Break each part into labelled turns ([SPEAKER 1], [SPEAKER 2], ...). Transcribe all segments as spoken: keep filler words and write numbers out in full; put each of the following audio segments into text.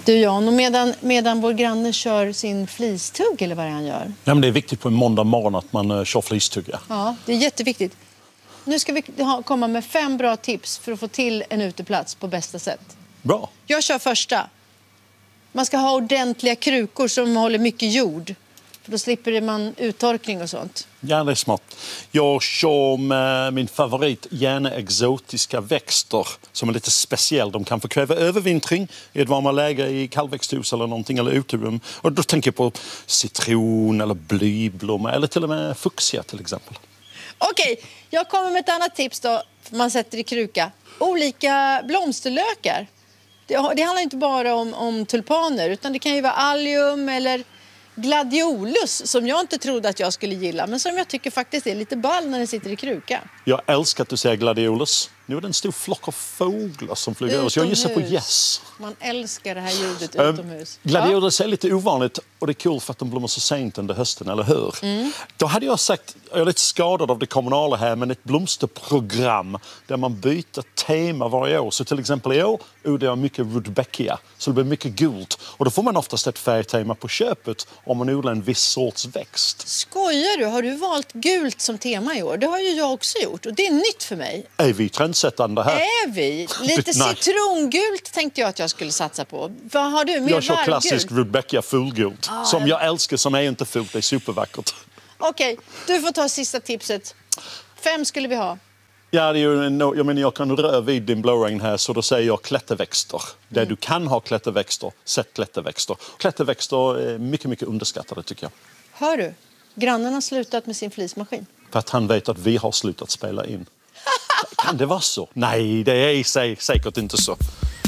[SPEAKER 1] Du Jan, och medan, medan vår granne kör sin flistugg eller vad det är han gör?
[SPEAKER 2] Ja, men det är viktigt på en måndag morgon att man uh, kör flistugga.
[SPEAKER 1] Ja, det är jätteviktigt. Nu ska vi ha, komma med fem bra tips för att få till en uteplats på bästa sätt.
[SPEAKER 2] Bra.
[SPEAKER 1] Jag kör första. Man ska ha ordentliga krukor som håller mycket jord. För då slipper man uttorkning och sånt.
[SPEAKER 2] Ja, det är smart. Jag kör med min favorit, gärna exotiska växter som är lite speciell. De kan förkväva övervintring i ett varmare läge i kallväxthus eller någonting, eller uterum. Och då tänker jag på citron eller blyblomma eller till och med fuchsia till exempel.
[SPEAKER 1] Okej, jag kommer med ett annat tips då. Man sätter i kruka. Olika blomsterlökar. Det, det handlar inte bara om, om tulpaner, utan det kan ju vara allium eller gladiolus som jag inte trodde att jag skulle gilla, men som jag tycker faktiskt är lite ball när den sitter i kruka.
[SPEAKER 2] Jag älskar att du säger gladiolus. Nu är det en stor flock av fåglar som flyger över. Så jag gissar på yes.
[SPEAKER 1] Man älskar det här ljudet
[SPEAKER 2] um,
[SPEAKER 1] utomhus.
[SPEAKER 2] Gladiolus är lite ovanligt och det är kul för att de blommar så sent under hösten, eller hur? Mm. Då hade jag sagt, jag är lite skadad av det kommunala här, men ett blomsterprogram där man byter tema varje år. Så till exempel i år odlar jag mycket rudbeckia, så det blir mycket gult. Och då får man oftast ett färgtema på köpet om man odlar en viss sorts växt.
[SPEAKER 1] Skojar du? Har du valt gult som tema i år? Det har ju jag också gjort och det är nytt för mig.
[SPEAKER 2] Är vi trendsättande här?
[SPEAKER 1] Är vi? Lite citrongult tänkte jag att jag skulle satsa på. Vad har du? Mer
[SPEAKER 2] jag kör klassisk rudbeckia fullgult. Ah, som jag älskar, som är inte fult, det är supervackert.
[SPEAKER 1] Okej, okay, du får ta sista tipset. Fem skulle vi ha.
[SPEAKER 2] Ja, det är ju en, jag menar jag kan röra vid din blowrain här, så då säger jag klätterväxter. Där mm. du kan ha klätterväxter, sätt klätterväxter. Klätterväxter är mycket, mycket underskattade tycker jag.
[SPEAKER 1] Hör du? Grannen har slutat med sin flismaskin.
[SPEAKER 2] För att han vet att vi har slutat spela in. Kan det vara så? Nej, det är sig, säkert inte så.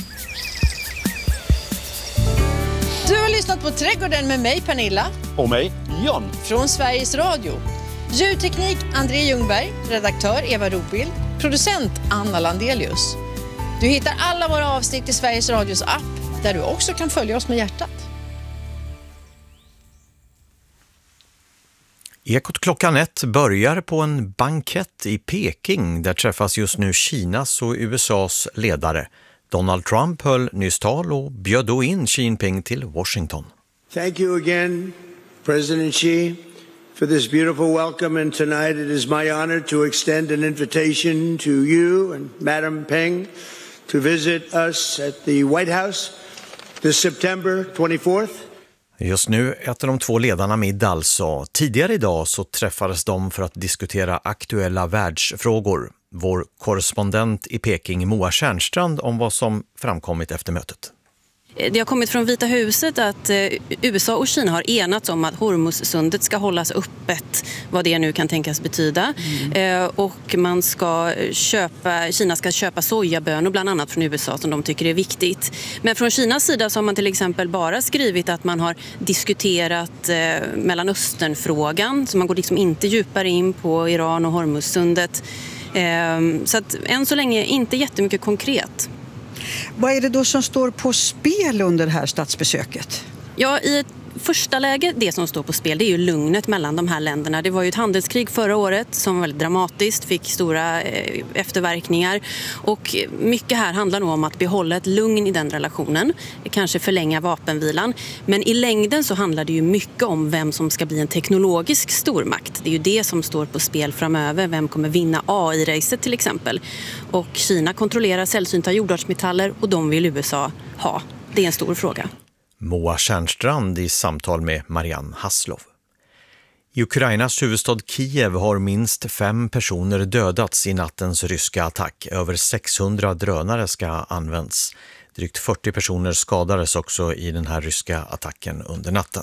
[SPEAKER 1] Du har lyssnat på Trädgården med mig, Pernilla.
[SPEAKER 2] Och mig, Jan.
[SPEAKER 1] Från Sveriges Radio. Ljudteknik, André Ljungberg. Redaktör, Eva Ropild. Producent, Anna Landelius. Du hittar alla våra avsnitt i Sveriges Radios app, där du också kan följa oss med hjärtat.
[SPEAKER 3] Ekot klockan ett börjar på en bankett i Peking. Där träffas just nu Kinas och U S A:s ledare. Donald Trump höll nyss tal och bjöd då in Xi Jinping till Washington.
[SPEAKER 4] Thank you again, President Xi, for this beautiful welcome. And tonight it is my honor to extend an invitation to you and Madam Peng to visit us at the White House this September twenty-fourth.
[SPEAKER 3] Just nu äter de två ledarna middag alltså. Tidigare idag så träffades de för att diskutera aktuella världsfrågor. Vår korrespondent i Peking, Moa Tjärnstrand, om vad som framkommit efter mötet.
[SPEAKER 5] Det har kommit från Vita huset att U S A och Kina har enats om att Hormuzsundet ska hållas öppet, vad det nu kan tänkas betyda. Mm. Och man ska köpa, Kina ska köpa sojabönor bland annat från U S A som de tycker är viktigt. Men från Kinas sida så har man till exempel bara skrivit att man har diskuterat Mellanösternfrågan, så man går liksom inte djupare in på Iran och Hormuzsundet. Så att än så länge inte jättemycket konkret.
[SPEAKER 6] Vad är det då som står på spel under det här statsbesöket?
[SPEAKER 5] Ja, i ett första läge, det som står på spel, det är ju lugnet mellan de här länderna. Det var ju ett handelskrig förra året som var väldigt dramatiskt, fick stora eh, efterverkningar. Och mycket här handlar nog om att behålla ett lugn i den relationen. Kanske förlänga vapenvilan. Men i längden så handlar det ju mycket om vem som ska bli en teknologisk stormakt. Det är ju det som står på spel framöver. Vem kommer vinna A I-racet till exempel. Och Kina kontrollerar sällsynta jordartsmetaller och de vill U S A ha. Det är en stor fråga.
[SPEAKER 3] Moa Tjärnstrand i samtal med Marianne Hasslov. I Ukrainas huvudstad Kiev har minst fem personer dödats i nattens ryska attack. Över sexhundra drönare ska ha använts. Drygt fyrtio personer skadades också i den här ryska attacken under natten.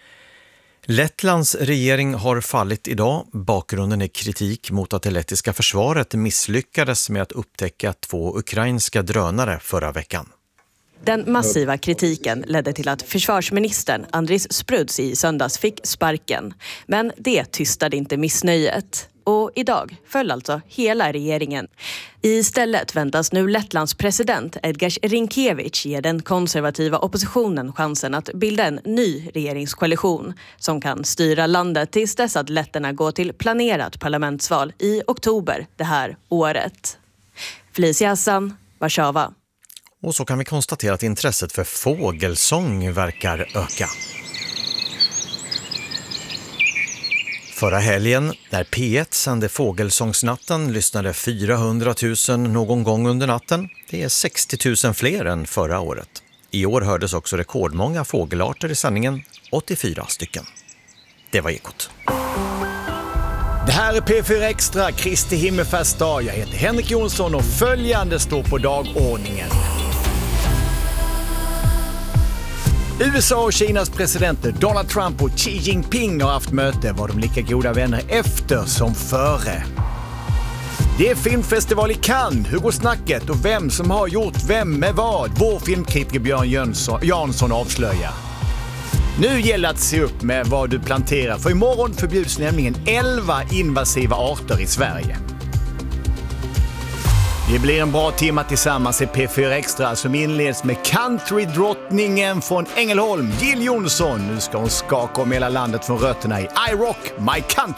[SPEAKER 3] Lettlands regering har fallit idag. Bakgrunden är kritik mot att det lettiska försvaret misslyckades med att upptäcka två ukrainska drönare förra veckan.
[SPEAKER 7] Den massiva kritiken ledde till att försvarsministern Andris Spruds i söndags fick sparken. Men det tystade inte missnöjet. Och idag föll alltså hela regeringen. Istället väntas nu Lettlands president Edgars Rinkevich ge den konservativa oppositionen chansen att bilda en ny regeringskoalition som kan styra landet tills dess att letterna går till planerat parlamentsval i oktober det här året. Felicia Hassan, Warszawa.
[SPEAKER 3] Och så kan vi konstatera att intresset för fågelsång verkar öka. Förra helgen, när P ett sände Fågelsångsnatten, lyssnade fyrahundratusen någon gång under natten. Det är sextio tusen fler än förra året. I år hördes också rekordmånga fågelarter i sändningen, åttiofyra stycken. Det var Ekot.
[SPEAKER 8] Det här är P fyra Extra, Kristi himmelfärdsdag. Jag heter Henrik Jonsson och följande står på dagordningen. U S A och Kinas presidenter Donald Trump och Xi Jinping har haft möte. Var de lika goda vänner efter som före? Det är filmfestival i Cannes. Hur går snacket och vem som har gjort vem med vad? Vår filmkritiker Björn Jönsson, Jansson avslöjar. Nu gäller att se upp med vad du planterar, för imorgon förbjuds nämligen elva invasiva arter i Sverige. Det blir en bra timma tillsammans i P fyra Extra som inleds med countrydrottningen från Ängelholm, Jill Johnson. Nu ska hon skaka om hela landet från rötterna i I Rock My Country.